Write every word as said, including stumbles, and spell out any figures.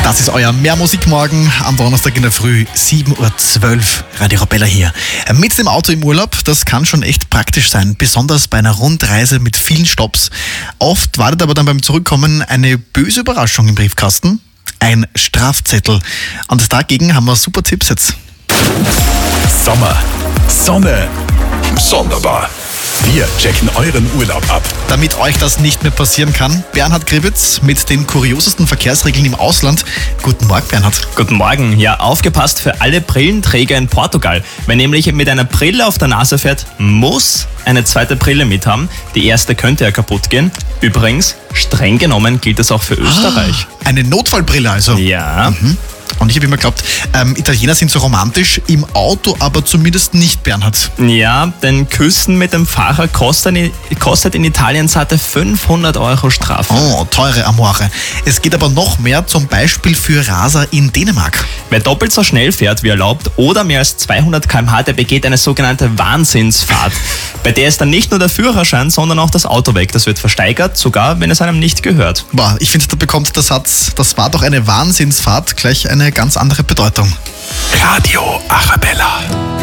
Das ist euer Mehrmusikmorgen am Donnerstag in der Früh, sieben Uhr zwölf. Radio Arabella hier. Mit dem Auto im Urlaub, das kann schon echt praktisch sein, besonders bei einer Rundreise mit vielen Stopps. Oft wartet aber dann beim Zurückkommen eine böse Überraschung im Briefkasten. Ein Strafzettel. Und dagegen haben wir super Tipps jetzt. Sommer, Sonne, sonderbar. Wir checken euren Urlaub ab. Damit euch das nicht mehr passieren kann, Bernhard Gribitz mit den kuriosesten Verkehrsregeln im Ausland. Guten Morgen, Bernhard. Guten Morgen. Ja, aufgepasst für alle Brillenträger in Portugal. Wer nämlich mit einer Brille auf der Nase fährt, muss eine zweite Brille mit haben. Die erste könnte ja kaputt gehen. Übrigens, streng genommen gilt das auch für Österreich. Ah, eine Notfallbrille also. Ja. Mhm. Und ich habe immer geglaubt, ähm, Italiener sind so romantisch, im Auto aber zumindest nicht, Bernhard. Ja, denn Küssen mit dem Fahrer kostet, kostet in Italien satte fünfhundert Euro Strafe. Oh, teure Amore. Es geht aber noch mehr, zum Beispiel für Raser in Dänemark. Wer doppelt so schnell fährt wie erlaubt oder mehr als zweihundert Kilometer pro Stunde, der begeht eine sogenannte Wahnsinnsfahrt. Bei der ist dann nicht nur der Führerschein, sondern auch das Auto weg. Das wird versteigert, sogar wenn es einem nicht gehört. Boah, ich finde, da bekommt der Satz, das war doch eine Wahnsinnsfahrt, gleich eine ganz andere Bedeutung. Radio Arabella.